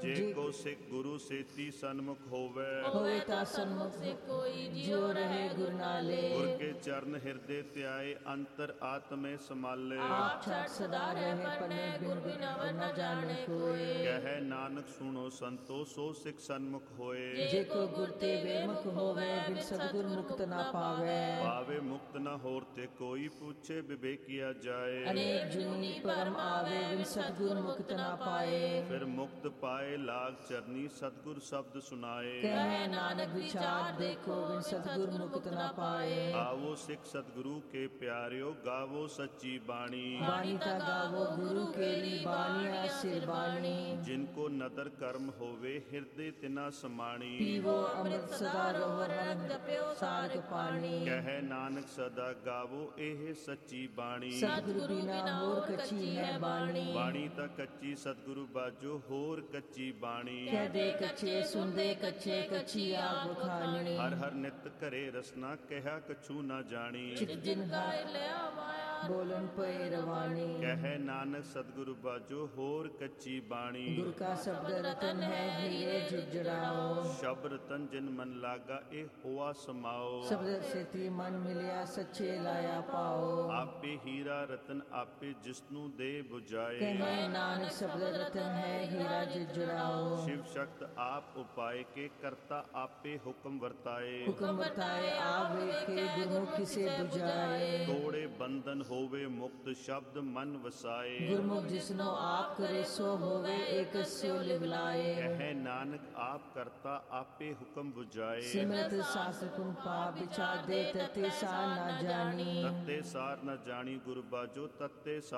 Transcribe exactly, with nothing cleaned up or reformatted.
ਜੇ ਕੋ ਸਿੱਖ ਗੁਰੂ ਸੇਤੀ ਸਨਮੁਖ ਹੋਵੇ, ਹੋਵੇ ਤਾਂ ਸਨਮੁਖ ਸੇ ਕੋਈ ਜਿਉ ਰਹੇ ਗੁਰ ਨਾਲੇ। ਗੁਰ ਕੇ ਚਰਨ ਹਿਰਦੇ ਧਿਆਏ, ਅੰਤਰ ਆਤਮੇ ਸਮਾਲੇ। ਆਪ ਛਾਟ ਸਦਾ ਰਹੇ ਪਨੇ, ਗੁਰ ਬਿਨ ਅਵਰ ਨ ਜਾਣੇ ਕੋਏ। ਕਹੈ ਨਾਨਕ ਸੁਣੋ ਸੰਤੋ, ਸੋ ਸਿੱਖ ਸਨਮੁਖ ਹੋਏ। ਜੇ ਕੋ ਗੁਰ ਤੇ ਬੇਮੁਖ ਹੋਵੇ, ਬਿਨ ਸਤਿਗੁਰ ਮੁਕਤ ਨਾ ਪਾਵੇ। ਪਾਵੇ ਮੁਕਤ ਨ ਹੋਰ ਤੇ ਕੋਈ, ਪੁੱਛੇ ਵਿਵੇਕਿਆ ਜਾਏ। ਅਨੇਕ ਜੁਨੀ ਭਰਮ ਆਵੇ, ਬਿਨ ਸਤਿਗੁਰ ਮੁਕਤ ਨਾ ਪਾਏ। ਫਿਰ ਮੁਕਤ ਪਾਏ ਲਾਗ ਚਰਨੀ, ਸਤਿਗੁਰ ਸ਼ਬਦ ਸੁਨਾਏ। ਕਹੈ ਨਾਨਕ ਵਿਚਾਰ ਦੇਖੋ, ਬਿਨ ਸਤਿਗੁਰ ਮੁਕਤ ਨਾ ਪਾਏ। ਆਵੋ ਸਿੱਖ ਸਤਿਗੁਰੂ ਕੇ ਪਿਆਰਿਓ, ਗਾਵੋ ਸੱਚੀ ਬਾਣੀ। ਬਾਣੀ ਤਾਂ ਗਾਵੋ ਗੁਰੂ ਕੇਰੀ, ਬਾਣੀਆ ਸਿਰ ਬਾਣੀ। ਜਿਨ ਕੋ ਨਦਰ ਕਰਮ ਹੋਵੇ, ਹਿਰਦੇ ਤਿਨਾ ਸਮਾਣੀ। ਪੀਵੋ ਅੰਮ੍ਰਿਤ ਸਦਾ ਰਹੋ, ਰੰਗ ਜਪਿਓ ਸਾਰਗ ਪਾਣੀ। ਕਹੈ ਨਾਨਕ ਸਦਾ ਗਾਵੋ, ਇਹ ਸੱਚੀ ਬਾਣੀ। ਸਤਿਗੁਰੂ ਬਿਨਾ ਹੋਰ ਕੱਚੀ ਹੈ ਬਾਣੀ। ਬਾਣੀ ਤਾਂ ਕੱਚੀ, ਸਤਿਗੁਰੂ ਬਾਝੋ ਹੋਰ ਕੱਚੀ ਬਾਣੀ। ਕਹਦੇ ਕੱਚੇ ਸੁਣਦੇ ਕੱਚੇ, ਕੱਚੀ ਆਪ ਬਖਾਨਣੀ। ਹਰ ਹਰ ਨਿਤ ਘਰੇ ਰਸਨਾ, ਕਹਿਆ ਕਛੂ ਨਾ ਜਾਣੀ। ਚਿਤ ਜਿਨ ਗਾਇ ਲਿਆ ਮਾਇਆ, ਬੋਲਣ ਪਏ ਰਵਾਨੀ। ਕਹੈ ਨਾਨਕ ਸਤਿਗੁਰੂ ਬਾਝੋ ਹੋਰ ਕੱਚੀ ਬਾਣੀ। ਗੁਰ ਕਾ ਸ਼ਬਦ ਰਤਨ ਹੈ, ਹੀਰੇ ਜੁਜੜਾਓ। ਸ਼ਬਦ ਰਤਨ ਜਿਨ ਮਨ ਲਾਗਾ, ਇਹ ਹੋਆ ਸਮਾਓ। ਸ਼ਬਦ ਸੇਤੀ ਮਨ ਮਿਲਿਆ, ਸੱਚੇ ਲਾਇਆ ਪਾਓ। ਆਪੇ ਹੀਰਾ ਰਤਨ ਆਪੇ, ਜਿਸਨੂੰ ਦੇ 부ਜਾਏ। ਕਹੈ ਨਾਨਕ ਸ਼ਬਦ ਰਤਨ ਹੈ, ਹੀਰਾ ਜੁਜੜਾਓ। ਸ਼ਿਵ ਸ਼ਕਤ ਆਪ ਉਪਾਏ ਕੇ, ਕਰਤਾ ਆਪੇ ਹੁਕਮ ਵਰਤਾਏ। ਹੁਕਮ ਵਰਤਾਏ ਆਪ ਵੇਖੇ, ਗੁਰਮੁਖ ਕਿਸੇ 부ਜਾਏ। ਤੋੜੇ ਬੰਧਨ ਹੋਵੇ ਮੁਕਤ, ਸ਼ਬਦ ਮਨ ਵਸਾਏ। ਗੁਰਮੁਖ ਜਿਸਨੋ ਆਪ ਕਰੇ, ਸੋ ਹੋਵੇ ਏਕ ਸਿਉ ਲਿਵਲਾਏ। ਕਹੈ ਨਾਨਕ ਆਪ ਕਰਤਾ ਆਪੇ ਹੁਕਮ 부ਜਾਏ। ਸਿਮਰਤ ਸਾਸਤਰ ਕੁਨ ਪਾਪ, ਵਿਚਾਰ ਦੇ ਤਤੇ ਸਾਰ ਨਾ ਜਾਣੀ। ਤੱਤੇ ਸਾਰ ਨ ਜਾਣੀ, ਗੁਰ ਬਾਝੋ ਤੱਤੇ